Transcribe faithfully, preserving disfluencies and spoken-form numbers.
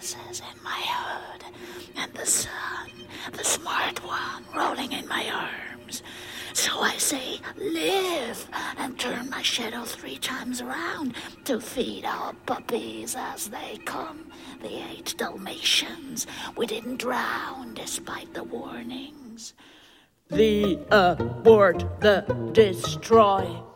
voices in my hood, and the sun, the smart one, rolling in my arms. So I say, live, and turn my shadow three times around to feed our puppies as they come. The eight Dalmatians we didn't drown despite the warnings. The abort, the destroy.